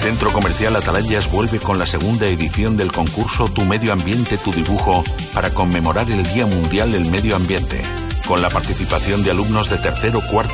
Centro Comercial Atalayas vuelve con la segunda edición del concurso Tu Medio Ambiente, Tu Dibujo para conmemorar el Día Mundial del Medio Ambiente, con la participación de alumnos de tercero, cuarto